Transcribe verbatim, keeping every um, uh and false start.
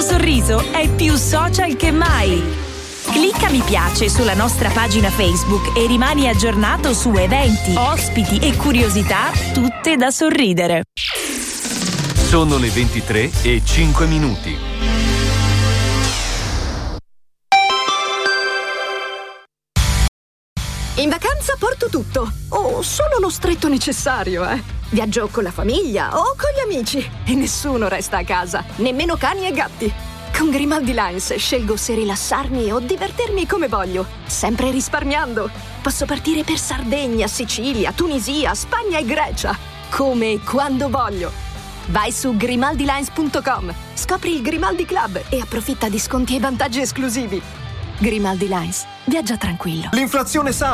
sorriso è più social che mai. Clicca mi piace sulla nostra pagina Facebook e rimani aggiornato su eventi, ospiti e curiosità tutte da sorridere. Sono le ventitré e cinque minuti. In vacanza porto tutto, o solo lo stretto necessario, eh. Viaggio con la famiglia o con gli amici e nessuno resta a casa, nemmeno cani e gatti. Con Grimaldi Lines scelgo se rilassarmi o divertirmi come voglio, sempre risparmiando. Posso partire per Sardegna, Sicilia, Tunisia, Spagna e Grecia, come e quando voglio. Vai su grimaldi lines punto com, scopri il Grimaldi Club e approfitta di sconti e vantaggi esclusivi. Grimaldi Lines, viaggia tranquillo. L'inflazione sa